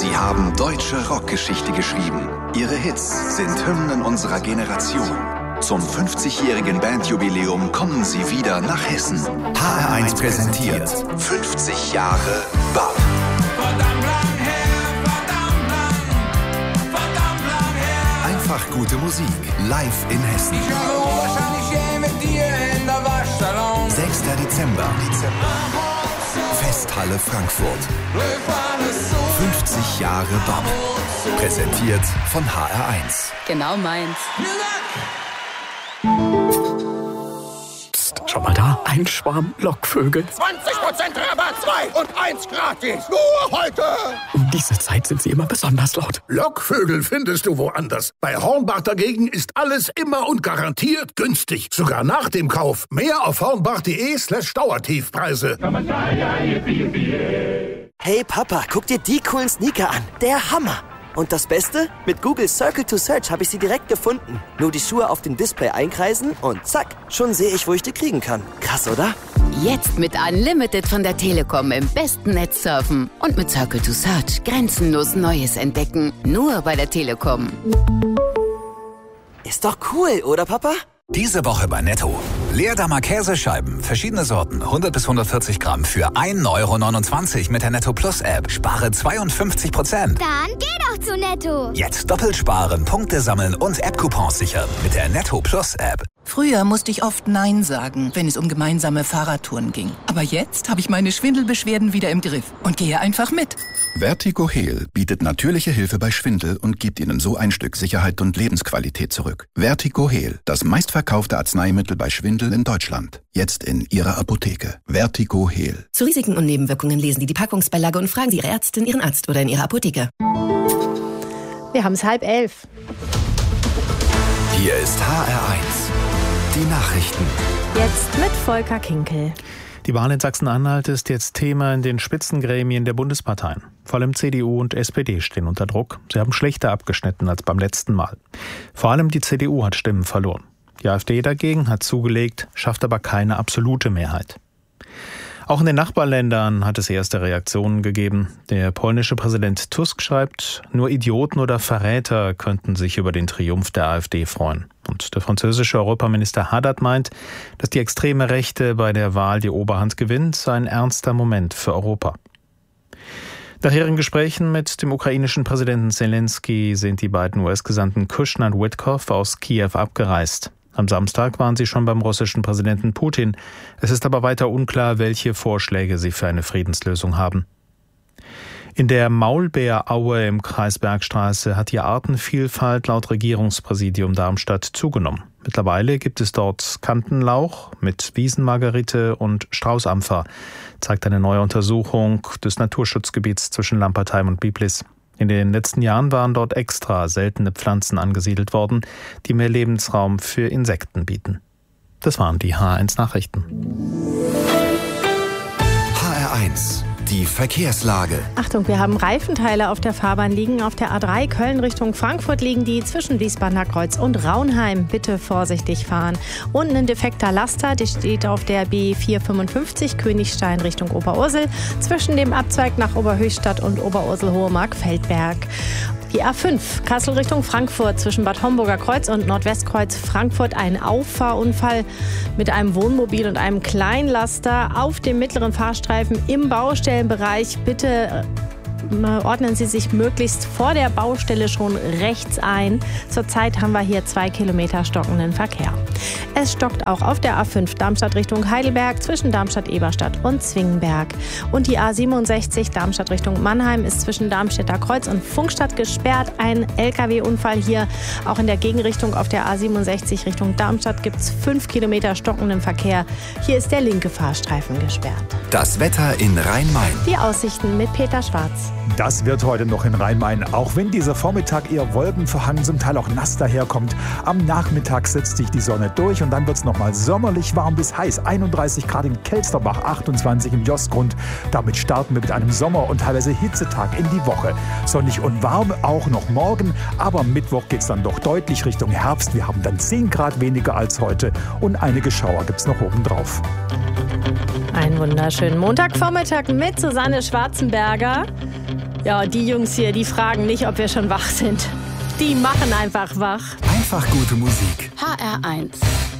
Sie haben deutsche Rockgeschichte geschrieben. Ihre Hits sind Hymnen unserer Generation. Zum 50-jährigen Bandjubiläum kommen Sie wieder nach Hessen. HR1 präsentiert 50 Jahre BAP. Einfach gute Musik, live in Hessen. 6. Dezember. Festhalle Frankfurt. 50 Jahre BAP. Präsentiert von HR1. Genau meins. Psst, schau mal da. Ein Schwarm Lockvögel. 20% Rabatt, 2 und 1 gratis. Nur heute. Um diese Zeit sind sie immer besonders laut. Lockvögel findest du woanders. Bei Hornbach dagegen ist alles immer und garantiert günstig. Sogar nach dem Kauf. Mehr auf hornbach.de/Dauertiefpreise. Hey Papa, guck dir die coolen Sneaker an. Der Hammer. Und das Beste? Mit Google Circle to Search habe ich sie direkt gefunden. Nur die Schuhe auf dem Display einkreisen und zack, schon sehe ich, wo ich die kriegen kann. Krass, oder? Jetzt mit Unlimited von der Telekom im besten Netz surfen. Und mit Circle to Search grenzenlos Neues entdecken. Nur bei der Telekom. Ist doch cool, oder Papa? Diese Woche bei Netto. Leerdammer Käsescheiben, verschiedene Sorten, 100 bis 140 Gramm für 1,29 € mit der Netto Plus App. Spare 52%. Dann geh doch zu Netto. Jetzt doppelt sparen, Punkte sammeln und App-Coupons sichern mit der Netto Plus App. Früher musste ich oft Nein sagen, wenn es um gemeinsame Fahrradtouren ging. Aber jetzt habe ich meine Schwindelbeschwerden wieder im Griff und gehe einfach mit. Vertigo Heal bietet natürliche Hilfe bei Schwindel und gibt Ihnen so ein Stück Sicherheit und Lebensqualität zurück. Vertigo Heal, das meistverkaufte Arzneimittel bei Schwindel in Deutschland. Jetzt in Ihrer Apotheke. Vertigo Heal. Zu Risiken und Nebenwirkungen lesen Sie die Packungsbeilage und fragen Sie Ihre Ärztin, Ihren Arzt oder in Ihrer Apotheke. Wir haben es 10:30. Hier ist HR1. Die Nachrichten. Jetzt mit Volker Kinkel. Die Wahl in Sachsen-Anhalt ist jetzt Thema in den Spitzengremien der Bundesparteien. Vor allem CDU und SPD stehen unter Druck. Sie haben schlechter abgeschnitten als beim letzten Mal. Vor allem die CDU hat Stimmen verloren. Die AfD dagegen hat zugelegt, schafft aber keine absolute Mehrheit. Auch in den Nachbarländern hat es erste Reaktionen gegeben. Der polnische Präsident Tusk schreibt, nur Idioten oder Verräter könnten sich über den Triumph der AfD freuen. Und der französische Europaminister Haddad meint, dass die extreme Rechte bei der Wahl die Oberhand gewinnt, ein ernster Moment für Europa. Nach ihren Gesprächen mit dem ukrainischen Präsidenten Zelensky sind die beiden US-Gesandten Kushner und Witkow aus Kiew abgereist. Am Samstag waren sie schon beim russischen Präsidenten Putin. Es ist aber weiter unklar, welche Vorschläge sie für eine Friedenslösung haben. In der Maulbeeraue im Kreis Bergstraße hat die Artenvielfalt laut Regierungspräsidium Darmstadt zugenommen. Mittlerweile gibt es dort Kantenlauch mit Wiesenmargerite und Straußampfer, zeigt eine neue Untersuchung des Naturschutzgebiets zwischen Lampertheim und Biblis. In den letzten Jahren waren dort extra seltene Pflanzen angesiedelt worden, die mehr Lebensraum für Insekten bieten. Das waren die HR1 Nachrichten. HR1, die Verkehrslage. Achtung, wir haben Reifenteile auf der Fahrbahn liegen. Auf der A3 Köln Richtung Frankfurt liegen die zwischen Wiesbadener Kreuz und Raunheim. Bitte vorsichtig fahren. Und ein defekter Laster, der steht auf der B455 Königstein Richtung Oberursel zwischen dem Abzweig nach Oberhöchstadt und Oberursel-Hohemark-Feldberg. Die A5 Kassel Richtung Frankfurt zwischen Bad Homburger Kreuz und Nordwestkreuz Frankfurt ein Auffahrunfall mit einem Wohnmobil und einem Kleinlaster auf dem mittleren Fahrstreifen im Baustellenbereich. Bitte ordnen Sie sich möglichst vor der Baustelle schon rechts ein. Zurzeit haben wir hier 2 Kilometer stockenden Verkehr. Es stockt auch auf der A5 Darmstadt Richtung Heidelberg zwischen Darmstadt-Eberstadt und Zwingenberg. Und die A67 Darmstadt Richtung Mannheim ist zwischen Darmstädter Kreuz und Funkstadt gesperrt. Ein LKW-Unfall hier. Auch in der Gegenrichtung auf der A67 Richtung Darmstadt gibt es 5 Kilometer stockenden Verkehr. Hier ist der linke Fahrstreifen gesperrt. Das Wetter in Rhein-Main. Die Aussichten mit Peter Schwarz. Das wird heute noch in Rhein-Main, auch wenn dieser Vormittag eher wolkenverhangen, zum Teil auch nass daherkommt. Am Nachmittag setzt sich die Sonne durch und dann wird es nochmal sommerlich warm bis heiß. 31 Grad in Kelsterbach, 28 im Jostgrund. Damit starten wir mit einem Sommer- und teilweise Hitzetag in die Woche. Sonnig und warm auch noch morgen, aber am Mittwoch geht es dann doch deutlich Richtung Herbst. Wir haben dann 10 Grad weniger als heute und einige Schauer gibt es noch oben drauf. Einen wunderschönen Montagvormittag mit Susanne Schwarzenberger. Ja, und die Jungs hier, die fragen nicht, ob wir schon wach sind. Die machen einfach wach. Einfach gute Musik. HR1.